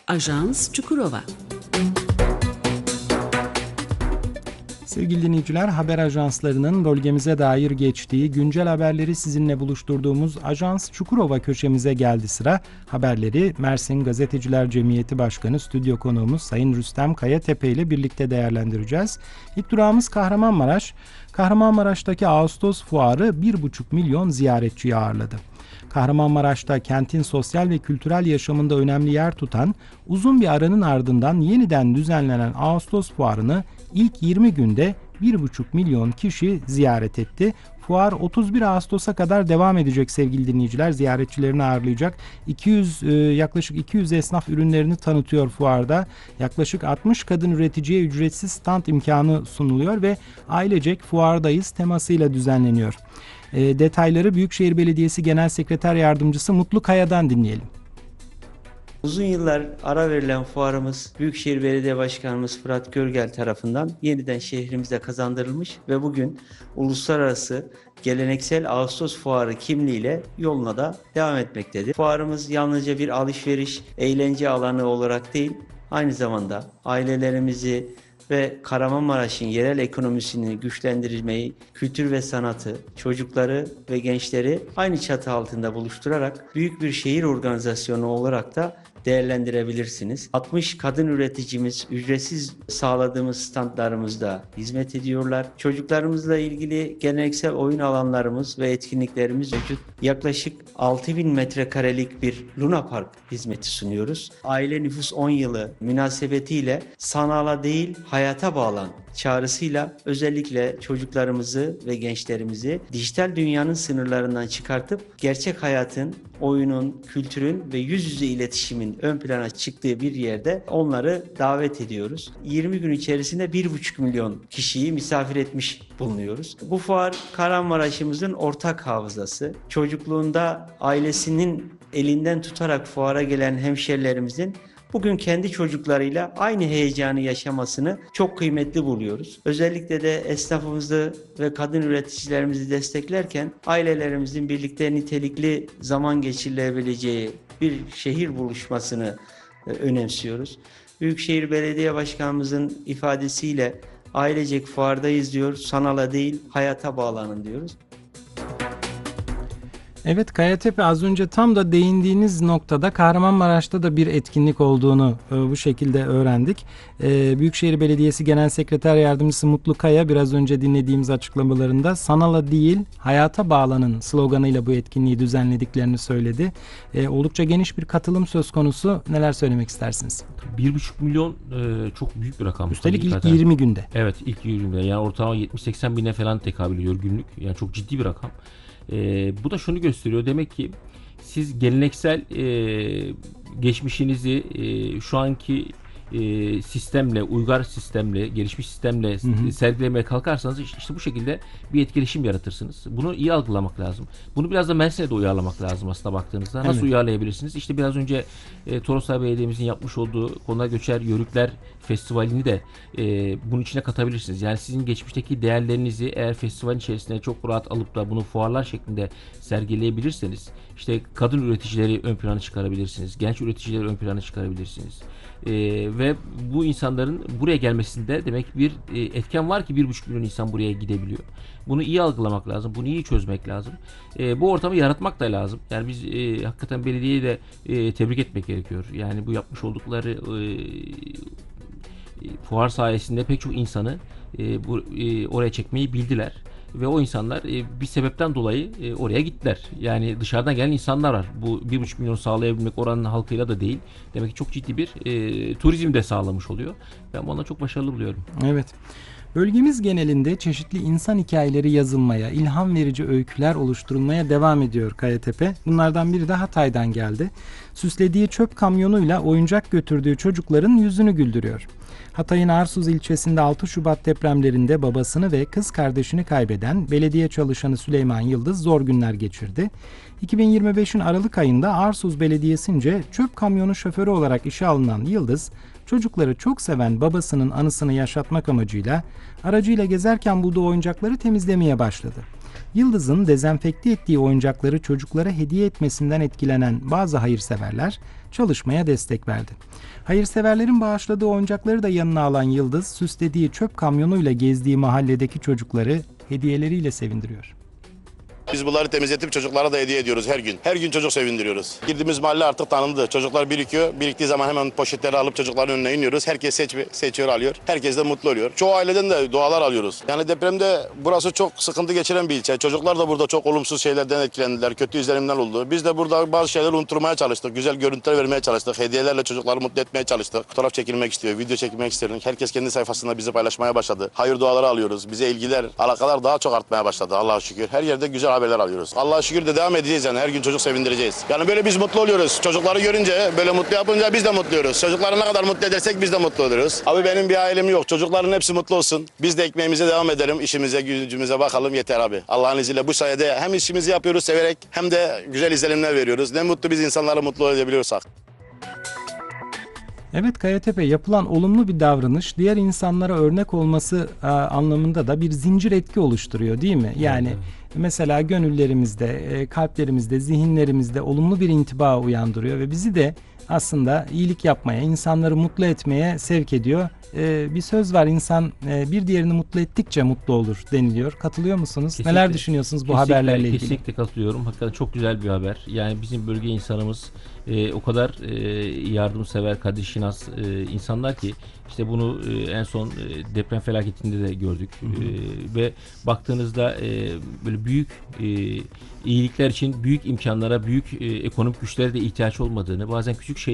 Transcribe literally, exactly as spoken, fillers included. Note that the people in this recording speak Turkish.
Ajans Çukurova. Sevgili dinleyiciler, haber ajanslarının bölgemize dair geçtiği güncel haberleri sizinle buluşturduğumuz Ajans Çukurova köşemize geldi sıra. Haberleri Mersin Gazeteciler Cemiyeti Başkanı stüdyo konuğumuz Sayın Rüstem Kayatepe ile birlikte değerlendireceğiz. İlk durağımız Kahramanmaraş. Kahramanmaraş'taki Ağustos Fuarı bir buçuk milyon ziyaretçiyi ağırladı. Kahramanmaraş'ta kentin sosyal ve kültürel yaşamında önemli yer tutan, uzun bir aranın ardından yeniden düzenlenen Ağustos Fuarı'nı ilk yirmi günde bir buçuk milyon kişi ziyaret etti. Fuar otuz bir Ağustos'a kadar devam edecek sevgili dinleyiciler. Ziyaretçilerini ağırlayacak. iki yüz yaklaşık iki yüz esnaf ürünlerini tanıtıyor fuarda. Yaklaşık altmış kadın üreticiye ücretsiz stand imkanı sunuluyor ve ailecek fuardayız temasıyla düzenleniyor. E, detayları Büyükşehir Belediyesi Genel Sekreter Yardımcısı Mutlu Kaya'dan dinleyelim. Uzun yıllar ara verilen fuarımız Büyükşehir Belediye Başkanımız Fırat Görgel tarafından yeniden şehrimize kazandırılmış ve bugün uluslararası geleneksel Ağustos Fuarı kimliğiyle yoluna da devam etmektedir. Fuarımız yalnızca bir alışveriş, eğlence alanı olarak değil, aynı zamanda ailelerimizi ve Kahramanmaraş'ın yerel ekonomisini güçlendirmeyi, kültür ve sanatı, çocukları ve gençleri aynı çatı altında buluşturarak büyük bir şehir organizasyonu olarak da değerlendirebilirsiniz. altmış kadın üreticimiz ücretsiz sağladığımız standlarımızda hizmet ediyorlar. Çocuklarımızla ilgili geleneksel oyun alanlarımız ve etkinliklerimiz mevcut. Yaklaşık altı bin metrekarelik bir Luna Park hizmeti sunuyoruz. Aile nüfus on yılı münasebetiyle sanala değil hayata bağlan çağrısıyla özellikle çocuklarımızı ve gençlerimizi dijital dünyanın sınırlarından çıkartıp gerçek hayatın, oyunun, kültürün ve yüz yüze iletişimin ön plana çıktığı bir yerde onları davet ediyoruz. yirmi gün içerisinde bir buçuk milyon kişiyi misafir etmiş bulunuyoruz. Bu fuar Kahramanmaraş'ımızın ortak hafızası. Çocukluğunda ailesinin elinden tutarak fuara gelen hemşerilerimizin bugün kendi çocuklarıyla aynı heyecanı yaşamasını çok kıymetli buluyoruz. Özellikle de esnafımızı ve kadın üreticilerimizi desteklerken ailelerimizin birlikte nitelikli zaman geçirilebileceği bir şehir buluşmasını önemsiyoruz. Büyükşehir Belediye Başkanımızın ifadesiyle ailecek fuardayız diyor, sanala değil hayata bağlanın diyoruz. Evet Kayatepe, az önce tam da değindiğiniz noktada Kahramanmaraş'ta da bir etkinlik olduğunu e, bu şekilde öğrendik. E, Büyükşehir Belediyesi Genel Sekreter Yardımcısı Mutlu Kaya biraz önce dinlediğimiz açıklamalarında sanala değil hayata bağlanın sloganıyla bu etkinliği düzenlediklerini söyledi. E, oldukça geniş bir katılım söz konusu. Neler söylemek istersiniz? bir buçuk milyon e, çok büyük bir rakam. Üstelik ilk yirmi günde. Evet, ilk yirmi günde. Yani ortalama yetmiş seksen bine falan tekabül ediyor günlük. Yani çok ciddi bir rakam. E, bu da şunu gösteriyor, demek ki siz geleneksel e, geçmişinizi e, şu anki e, sistemle, uygar sistemle, gelişmiş sistemle hı hı. sergilemeye kalkarsanız işte bu şekilde bir etkileşim yaratırsınız. Bunu iyi algılamak lazım. Bunu biraz da Mersin'e de uyarlamak lazım aslında baktığınızda. Nasıl evet. uyarlayabilirsiniz? İşte biraz önce e, Toroslar Belediye'mizin yapmış olduğu Konar Göçer Yörükler Festivali'ni de e, bunun içine katabilirsiniz. Yani sizin geçmişteki değerlerinizi eğer festivalin içerisine çok rahat alıp da bunu fuarlar şeklinde sergileyebilirseniz, işte kadın üreticileri ön plana çıkarabilirsiniz. Genç üreticileri ön plana çıkarabilirsiniz. E, ve bu insanların buraya gelmesinde demek bir e, etken var ki bir buçuk milyon insan buraya gidebiliyor. Bunu iyi algılamak lazım. Bunu iyi çözmek lazım. E, bu ortamı yaratmak da lazım. Yani biz e, hakikaten belediyeyi de e, tebrik etmek gerekiyor. Yani bu yapmış oldukları e, fuar sayesinde pek çok insanı e, bu, e, oraya çekmeyi bildiler. Ve o insanlar e, bir sebepten dolayı e, oraya gittiler. Yani dışarıdan gelen insanlar var. Bu bir buçuk milyon sağlayabilmek oranın halkıyla da değil. Demek ki çok ciddi bir e, turizm de sağlamış oluyor. Ben bunu çok başarılı buluyorum. Evet. Bölgemiz genelinde çeşitli insan hikayeleri yazılmaya, ilham verici öyküler oluşturulmaya devam ediyor Kayatepe. Bunlardan biri de Hatay'dan geldi. Süslediği çöp kamyonuyla oyuncak götürdüğü çocukların yüzünü güldürüyor. Hatay'ın Arsuz ilçesinde altı Şubat depremlerinde babasını ve kız kardeşini kaybeden belediye çalışanı Süleyman Yıldız zor günler geçirdi. iki bin yirmi beşin Aralık ayında Arsuz Belediyesi'nce çöp kamyonu şoförü olarak işe alınan Yıldız, çocukları çok seven babasının anısını yaşatmak amacıyla aracıyla gezerken bulduğu oyuncakları temizlemeye başladı. Yıldız'ın dezenfekte ettiği oyuncakları çocuklara hediye etmesinden etkilenen bazı hayırseverler çalışmaya destek verdi. Hayırseverlerin bağışladığı oyuncakları da yanına alan Yıldız, süslediği çöp kamyonuyla gezdiği mahalledeki çocukları hediyeleriyle sevindiriyor. Biz bunları temizletip çocuklara da hediye ediyoruz her gün. Her gün çocuk sevindiriyoruz. Girdiğimiz mahalle artık tanındı. Çocuklar birikiyor. Biriktiği zaman hemen poşetleri alıp çocukların önüne iniyoruz. Herkes seç, seçiyor, alıyor. Herkes de mutlu oluyor. Çoğu aileden de dualar alıyoruz. Yani depremde burası çok sıkıntı geçiren bir ilçe. Çocuklar da burada çok olumsuz şeylerden etkilendiler. Kötü izlenimler oldu. Biz de burada bazı şeyleri unutturmaya çalıştık. Güzel görüntüler vermeye çalıştık. Hediyelerle çocukları mutlu etmeye çalıştık. Fotoğraf çekilmek istiyor, video çekilmek istiyor. Herkes kendi sayfasında bizi paylaşmaya başladı. Hayır duaları alıyoruz. Bize ilgiler, alakalar daha çok artmaya başladı. Allah'a şükür. Her yerde güzel haberler alıyoruz. Allah'a şükür de devam edeceğiz yani. Her gün çocuk sevindireceğiz. Yani böyle biz mutlu oluyoruz. Çocukları görünce, böyle mutlu yapınca biz de mutlu oluyoruz. Çocukları ne kadar mutlu edersek biz de mutlu oluyoruz. Abi benim bir ailem yok. Çocukların hepsi mutlu olsun. Biz de ekmeğimize devam edelim. İşimize, gücümüze bakalım yeter abi. Allah'ın izniyle bu sayede hem işimizi yapıyoruz severek hem de güzel izlenimler veriyoruz. Ne mutlu biz insanları mutlu edebiliyorsak. Evet Kayatepe, yapılan olumlu bir davranış diğer insanlara örnek olması a, anlamında da bir zincir etki oluşturuyor değil mi? Yani evet, evet. Mesela gönüllerimizde, e, kalplerimizde, zihinlerimizde olumlu bir intiba uyandırıyor ve bizi de aslında iyilik yapmaya, insanları mutlu etmeye sevk ediyor. E, bir söz var, insan e, bir diğerini mutlu ettikçe mutlu olur deniliyor. Katılıyor musunuz? Kesinlikle, Neler düşünüyorsunuz bu kesinlikle, haberlerle ilgili? Kesinlikle katılıyorum. Hakikaten çok güzel bir haber. Yani bizim bölge insanımız e, o kadar e, yardımsever, kadirşinas e, insanlar ki işte bunu e, en son e, deprem felaketinde de gördük. Hı hı. E, ve baktığınızda e, böyle büyük e, iyilikler için büyük imkanlara, büyük e, ekonomik güçlere de ihtiyaç olmadığını, bazen küçük şey